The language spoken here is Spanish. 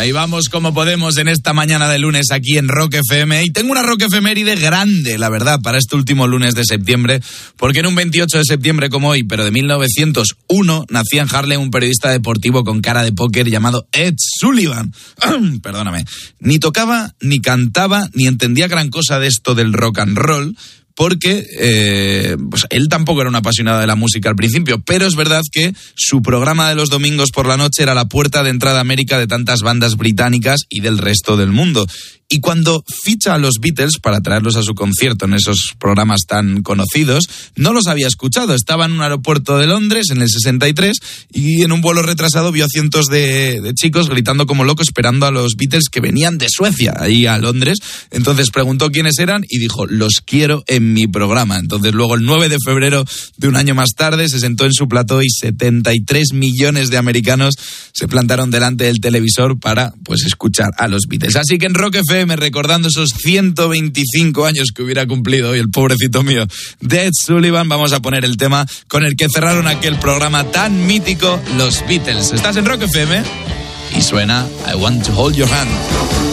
Ahí vamos como podemos en esta mañana de lunes aquí en Rock FM. Y tengo una Rock efeméride grande, la verdad, para este último lunes de septiembre, porque en un 28 de septiembre como hoy, pero de 1901, nacía en Harlem un periodista deportivo con cara de póker llamado Ed Sullivan. Perdóname. Ni tocaba, ni cantaba, ni entendía gran cosa de esto del rock and roll, porque pues él tampoco era un apasionado de la música al principio, pero es verdad que su programa de los domingos por la noche era la puerta de entrada a América de tantas bandas británicas y del resto del mundo. Y cuando ficha a los Beatles para traerlos a su concierto en esos programas tan conocidos, no los había escuchado. Estaba en un aeropuerto de Londres en el 63 y en un vuelo retrasado vio a cientos de chicos gritando como locos esperando a los Beatles que venían de Suecia ahí a Londres. Entonces preguntó quiénes eran y dijo, los quiero en mi programa. Entonces luego el 9 de febrero de un año más tarde se sentó en su plató y 73 millones de americanos se plantaron delante del televisor para pues escuchar a los Beatles. Así que en Rock FM, recordando esos 125 años que hubiera cumplido hoy el pobrecito mío de Ed Sullivan, vamos a poner el tema con el que cerraron aquel programa tan mítico, los Beatles. Estás en Rock FM y suena I Want to Hold Your Hand.